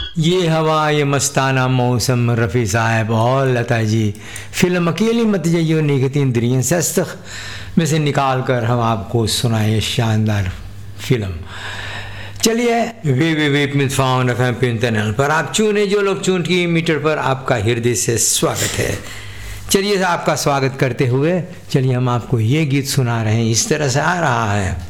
ये हवा ये मस्ताना मौसम रफ़ी साहब और लता जी, फिल्म अकेली मत जाइयो निगहती इंद्रियन सस्तख में से निकाल कर हम आपको सुनाए शानदार फिल्म। चलिए www.found.fm चैनल पर आप चुने जो लोग चुन की मीटर पर आपका हृदय से स्वागत है। चलिए आपका स्वागत करते हुए चलिए हम आपको ये गीत सुना रहे हैं, इस तरह से आ रहा है।